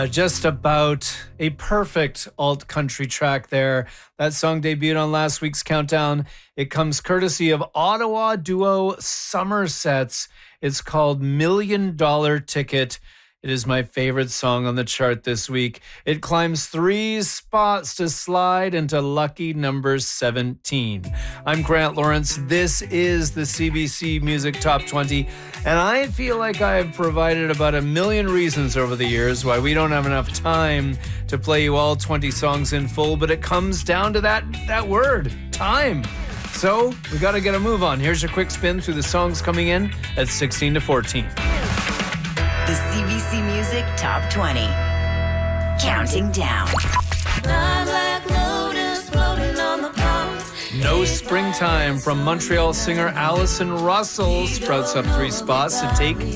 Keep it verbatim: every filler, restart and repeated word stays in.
Uh, just about a perfect alt country track there. That song debuted on last week's Countdown. It comes courtesy of Ottawa duo Somersets. It's called Million Dollar Ticket. It is my favorite song on the chart this week. It climbs three spots to slide into lucky number seventeen. I'm Grant Lawrence. This is the C B C Music Top twenty, and I feel like I have provided about a million reasons over the years why we don't have enough time to play you all twenty songs in full, but it comes down to that, that word, time. So we got to get a move on. Here's your quick spin through the songs coming in at sixteen to fourteen. The C B C Music Top twenty. Counting down. No Springtime from Montreal singer Allison Russell sprouts up three spots to take